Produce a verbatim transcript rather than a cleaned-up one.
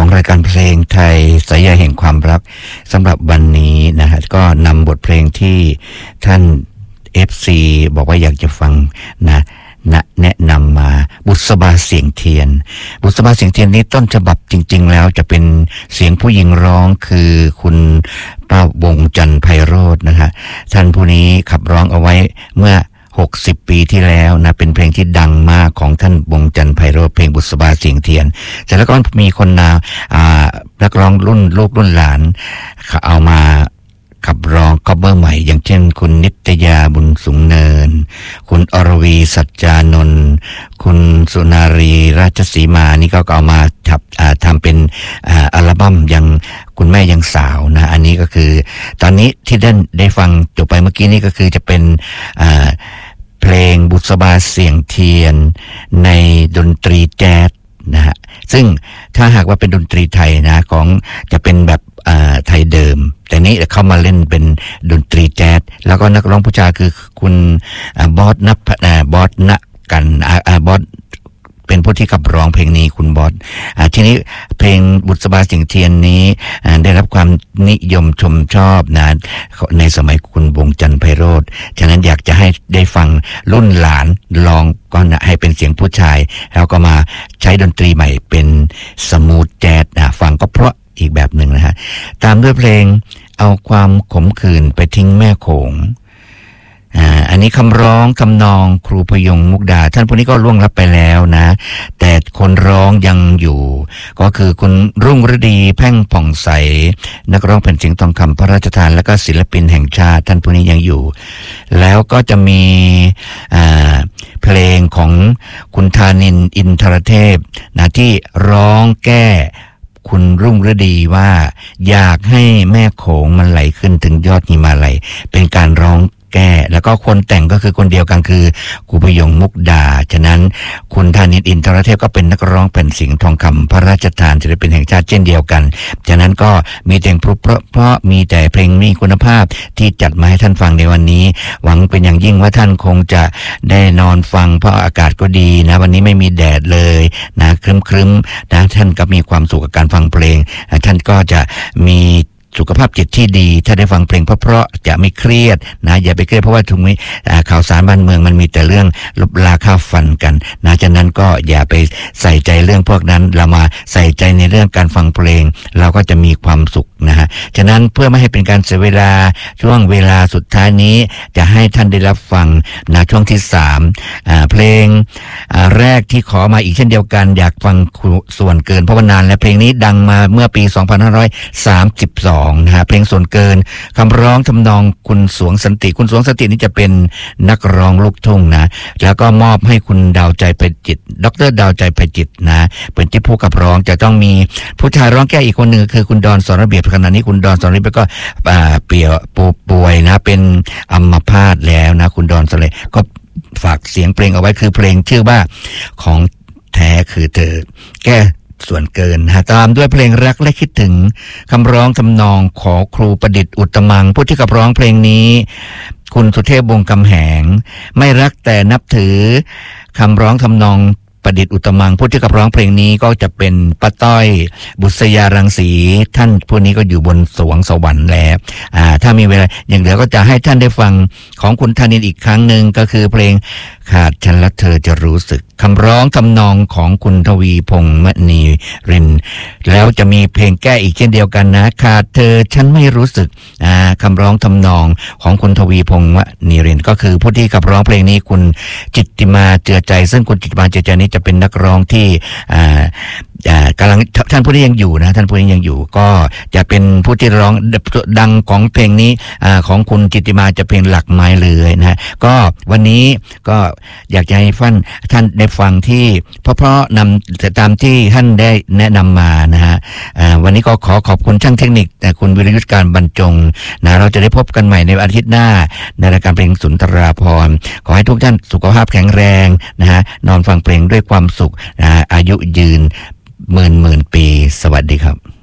ของรายการเพลงไทยสายใยแห่งความรักสำหรับวันนี้นะฮะก็นำบทเพลงที่ท่าน เอฟ ซี บอกว่าอยากจะฟังนะนะแนะนำมาบุษบาเสียงเทียนบุษบาเสียงเทียนนี้ต้นฉบับจริงๆแล้วจะเป็นเสียงผู้หญิงร้องคือคุณป้าวงจันทร์ไพโรจน์นะฮะท่านผู้นี้ขับร้องเอาไว้เมื่อหกสิบปีที่แล้วนะเป็นเพลงที่ดังมากของท่านวงจันทร์ไพโรจน์เพลงบุษบาเสียงเทียนแต่แล้วก็มีคนนาอ่านักร้องรุ่นลูกรุ่นหลานเอามาขับร้องคอเวอร์ใหม่อย่างเช่นคุณนิตยาบุญสูงเนินคุณอรวีสัจจานนท์คุณสุนารีราชสีมานี่ก็เอามาทับทำเป็นอัลบั้มยังคุณแม่ยังสาวนะอันนี้ก็คือตอนนี้ที่ได้ได้ฟังจบไปเมื่อกี้นี้ก็คือจะเป็นเพลงบุษบาเสียงเทียนในดนตรีแจ๊สนะฮะซึ่งถ้าหากว่าเป็นดนตรีไทยนะของจะเป็นแบบไทยเดิมแต่นี้เข้ามาเล่นเป็นดนตรีแจ๊สแล้วก็นักร้องผู้ชายคือคุณบอสนับอสณกันบอสเป็นผู้ที่ขับร้องเพลงนี้คุณบอสทีนี้เพลงบุษบาเสียงเทียนนี้ได้รับความนิยมชมชอบนะในสมัยคุณวงจันทร์ไพโรจน์ฉะนั้นอยากจะให้ได้ฟังรุ่นหลานลองก็ให้เป็นเสียงผู้ชายแล้วก็มาใช้ดนตรีใหม่เป็นสมูทแจ๊สนะฟังก็เพราะอีกแบบหนึ่งนะฮะตามด้วยเพลงเอาความขมขื่นไปทิ้งแม่โขงอ่าอันนี้คำร้องคำนองครูพยงมุกดาท่านผู้นี้ก็ล่วงลับไปแล้วนะแต่คนร้องยังอยู่ก็คือคุณรุ่งฤดีแพ่งผ่องใสนักร้องแผ่นเสียงทองคำพระราชทานและก็ศิลปินแห่งชาติท่านผู้นี้ยังอยู่แล้วก็จะมีอ่าเพลงของคุณธานินทร์อินทรเทพนะที่ร้องแก้คุณรุ่งฤดีว่าอยากให้แม่โขงมันไหลขึ้นถึงยอดหิมาลัยเป็นการร้องแก้แล้วก็คนแต่งก็คือคนเดียวกันคือครูพยงมุกดาฉะนั้นคุณธานินทร์อินทรเทพก็เป็นนักร้องแผ่นเสียงทองคำพระราชทานศิลปินแห่งชาติเช่นเดียวกันฉะนั้นก็มีแต่เพราะเพราะมีแต่เพลงมีคุณภาพที่จัดมาให้ท่านฟังในวันนี้หวังเป็นอย่างยิ่งว่าท่านคงจะได้นอนฟังเพราะอากาศก็ดีนะวันนี้ไม่มีแดดเลยนะครึ้มๆนะท่านก็มีความสุขกับการฟังเพลงท่านก็จะมีสุขภาพจิตที่ดีถ้าได้ฟังเพลงเพราะๆจะไม่เครียดนะอย่าไปเครียดเพราะว่าทุกนี้ข่าวสารบ้านเมืองมันมีแต่เรื่องลบราค่าฟันกันนะฉะนั้นก็อย่าไปใส่ใจเรื่องพวกนั้นเรามาใส่ใจในเรื่องการฟังเพลงเราก็จะมีความสุขนะฮะฉะนั้นเพื่อไม่ให้เป็นการเสียเวลาช่วงเวลาสุดท้ายนี้จะให้ท่านได้รับฟังนะช่วงที่สามอ่าเพลงอ่าแรกที่ขอมาอีกเช่นเดียวกันอยากฟังส่วนเกินเพราะว่านานและเพลงนี้ดังมาเมื่อปีสองพันห้าร้อยสามสิบสองนะฮะเพลงส่วนเกินคำร้องทำนองคุณสวงสันติคุณสวงสันตินี่จะเป็นนักร้องลูกทุ่งนะแล้วก็มอบให้คุณดาวใจไพจิตดรดาวใจไพจิตนะเป็นที่ผู้ขับร้องจะต้องมีผู้ชายร้องแก้อีกคนหนึ่งคือคุณดอนสรเบียบขณะนี้คุณดอนสรเบียบก็เปี่ยวป่วยนะเป็นอัมพาตแล้วนะคุณดอนสรเบียบก็ฝากเสียงเพลงเอาไว้คือเพลงชื่อว่าของแท้คือเธอแก้ส่วนเกินตามด้วยเพลงรักและคิดถึงคำร้องทำนองขอครูประดิษฐ์อุตมังผู้ที่ขับร้องเพลงนี้คุณสุเทพวงศ์กำแหงไม่รักแต่นับถือคำร้องทำนองประดิษฐ์อุตมังผู้ที่ขับร้องเพลงนี้ก็จะเป็นป้าต้อยบุษยารังสีท่านผู้นี้ก็อยู่บนสวงสวรรค์แล้วอ่าถ้ามีเวลาอย่างเหลือก็จะให้ท่านได้ฟังของคุณธนินอีกครั้งหนึ่งก็คือเพลงขาดฉันและเธอจะรู้สึกคำร้องทำนองของคุณทวีพงษ์มณีรินแล้วจะมีเพลงแก้อีกเช่นเดียวกันนะขาดเธอฉันไม่รู้สึกอ่าคำร้องทำนองของคุณทวีพงษ์มณีรินก็คือผู้ที่ขับร้องเพลงนี้คุณจิตติมาเจือใจซึ่งคุณจิตติมาเจือใจนี้จะเป็นนักร้องที่อ่าอ่ากำลังท่านผู้นี้ยังอยู่นะท่านผู้นี้ยังอยู่ก็จะเป็นผู้ที่ร้องดังของเพลงนี้อ่าของคุณจิตติมาจะเพลงหลักไม้เลยนะก็วันนี้ก็อยากจะให้ท่านท่านได้ฟังที่เพราะๆนำตามที่ท่านได้แนะนำมานะฮะอ่าวันนี้ก็ขอขอบคุณช่างเทคนิคคุณวิรยุทธการบรรจงนะเราจะได้พบกันใหม่ในอาทิตย์หน้าในรายการเพลงสุนทราภรณ์ขอให้ทุกท่านสุขภาพแข็งแรงนะฮะนอนฟังเพลงด้วยความสุขนะอายุยืนหมื่นหมื่นปีสวัสดีครับ